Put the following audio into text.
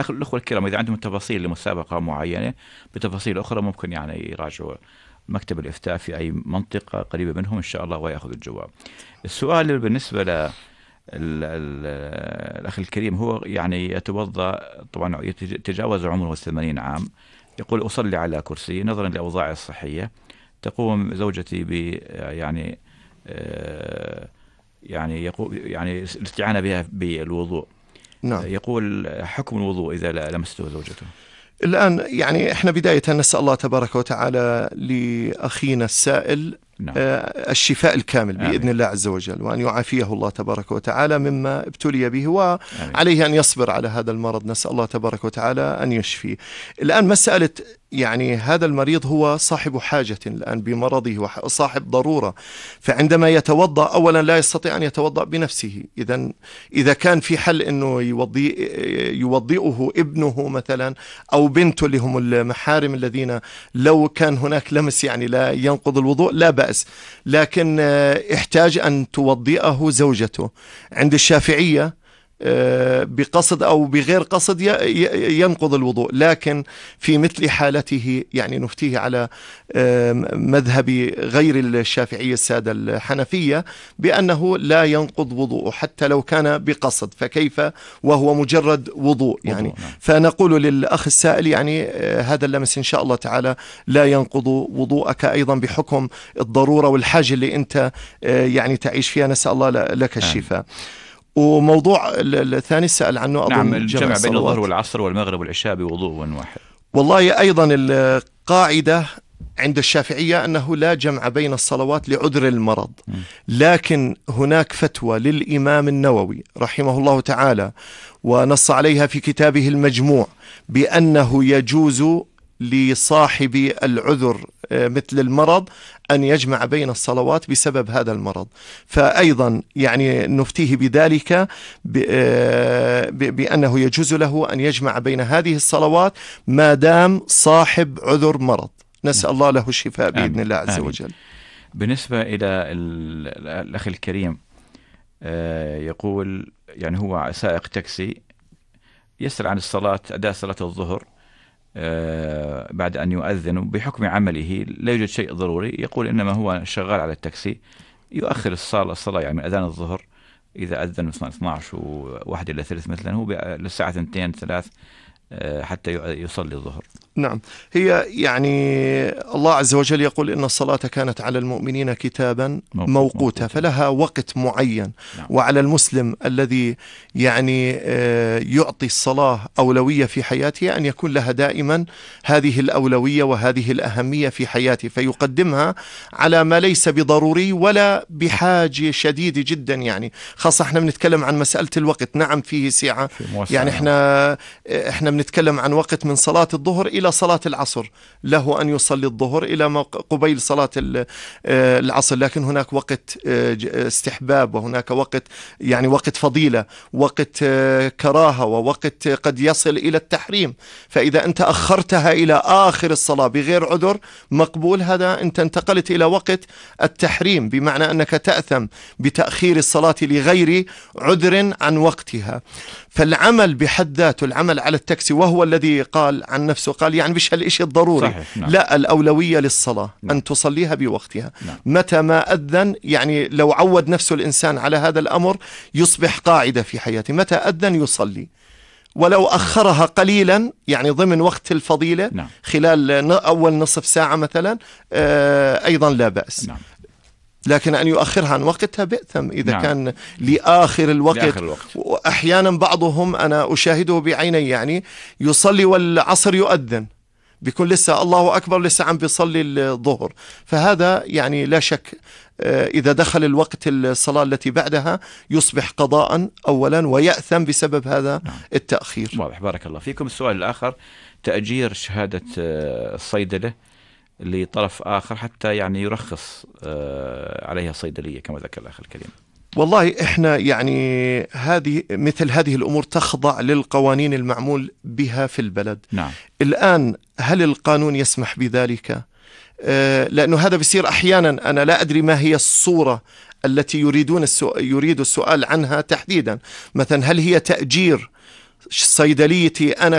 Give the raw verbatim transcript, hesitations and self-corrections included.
الأخوة الكرام إذا عندهم تفاصيل لمسابقة معينة بتفاصيل أخرى ممكن يعني يراجعوا مكتب الإفتاء في أي منطقة قريبة منهم إن شاء الله ويأخذ الجواب. السؤال بالنسبة ل الأخ الكريم هو يعني يتوضأ طبعا يتجاوز عمره ثمانين عام، يقول أصلي على كرسي نظرا لأوضاعي الصحية، تقوم زوجتي ب يعني يعني يقول يعني الاستعانة بها بالوضوء. نعم. يقول حكم الوضوء إذا لمسته زوجته. الآن يعني إحنا بداية نسأل الله تبارك وتعالى لأخينا السائل نعم. الشفاء الكامل بإذن آمين. الله عز وجل، وأن يعافيه الله تبارك وتعالى مما ابتلي به، وعليه أن يصبر على هذا المرض، نسأل الله تبارك وتعالى أن يشفيه. الآن مسألة يعني هذا المريض هو صاحب حاجة الآن بمرضه وصاحب ضرورة، فعندما يتوضأ أولا لا يستطيع أن يتوضأ بنفسه، إذا إذا كان في حل أنه يوضي يوضئه ابنه مثلا أو بنته اللي هم المحارم الذين لو كان هناك لمس يعني لا ينقض الوضوء لا بأس، لكن احتاج أن توضئه زوجته. عند الشافعية بقصد أو بغير قصد ينقض الوضوء، لكن في مثل حالته يعني نفتيه على مذهب غير الشافعية السادة الحنفية بأنه لا ينقض وضوءه حتى لو كان بقصد، فكيف وهو مجرد وضوء يعني وضوء. نعم. فنقول للأخ السائل يعني هذا اللمس إن شاء الله تعالى لا ينقض وضوءك أيضا بحكم الضرورة والحاجة اللي أنت يعني تعيش فيها، نسأل الله لك الشفاء. وموضوع الثاني سأل عنه أظن نعم الجمع بين الصلوات. الظهر والعصر والمغرب والعشاء بوضوء واحد. والله أيضا القاعدة عند الشافعية أنه لا جمع بين الصلوات لعذر المرض، لكن هناك فتوى للإمام النووي رحمه الله تعالى ونص عليها في كتابه المجموع بأنه يجوز لصاحب العذر مثل المرض أن يجمع بين الصلوات بسبب هذا المرض، فأيضا يعني نفتيه بذلك بأنه يجوز له أن يجمع بين هذه الصلوات ما دام صاحب عذر مرض، نسأل الله له الشفاء بإذن آمين. الله عز آمين. وجل. بالنسبة إلى الأخ الكريم يقول يعني هو سائق تاكسي يسأل عن الصلاة أداء صلاة الظهر بعد أن يؤذن، بحكم عمله لا يوجد شيء ضروري، يقول إنما هو شغال على التاكسي يؤخر الصلاة الصلاة يعني من أذان الظهر إذا أذن اثني عشر وواحد إلى ثلث مثلا هو للساعة اثنتين ثلاث حتى يصلي الظهر. نعم، هي يعني الله عز وجل يقول إن الصلاة كانت على المؤمنين كتابا موقوتا، فلها وقت معين. نعم. وعلى المسلم الذي يعني يعطي الصلاة أولوية في حياته أن يكون لها دائما هذه الأولوية وهذه الأهمية في حياته، فيقدمها على ما ليس بضروري ولا بحاجة شديدة جدا، يعني خاصة احنا بنتكلم عن مسألة الوقت. نعم فيه سعة، يعني احنا احنا بنتكلم عن وقت من صلاة الظهر إلى صلاة العصر، له أن يصلي الظهر إلى قبيل صلاة العصر، لكن هناك وقت استحباب وهناك وقت يعني وقت فضيلة، وقت كراهة، ووقت قد يصل إلى التحريم. فإذا أنت أخرتها إلى آخر الصلاة بغير عذر مقبول، هذا أنت انتقلت إلى وقت التحريم، بمعنى أنك تأثم بتأخير الصلاة لغير عذر عن وقتها. فالعمل بحد ذاته، العمل على التاكسي، وهو الذي قال عن نفسه قال يعني مش هالإشي الضروري. صحيح. نعم. لا، الأولوية للصلاة. نعم. أن تصليها بوقتها. نعم. متى ما أذن، يعني لو عود نفسه الإنسان على هذا الأمر يصبح قاعدة في حياته، متى أذن يصلي، ولو أخرها قليلا يعني ضمن وقت الفضيلة. نعم. خلال أول نصف ساعة مثلا أيضا لا بأس. نعم. لكن أن يؤخرها عن وقتها بئثم إذا نعم. كان لآخر الوقت. لآخر الوقت. وأحيانا بعضهم أنا أشاهده بعيني يعني يصلي والعصر يؤذن، بيكون لسه الله أكبر لسه عم بيصلي الظهر، فهذا يعني لا شك إذا دخل الوقت الصلاة التي بعدها يصبح قضاء أولا ويأثم بسبب هذا التأخير. واضح، بارك الله فيكم. السؤال الآخر تأجير شهادة الصيدلة لطرف آخر حتى يعني يرخص عليها صيدلية كما ذكر الأخ الكريم. والله إحنا يعني هذه مثل هذه الأمور تخضع للقوانين المعمول بها في البلد. نعم. الآن هل القانون يسمح بذلك؟ آه لأنه هذا بيصير أحيانا أنا لا أدري ما هي الصورة التي يريدون السؤال يريد السؤال عنها تحديدا. مثلا هل هي تأجير صيدليتي أنا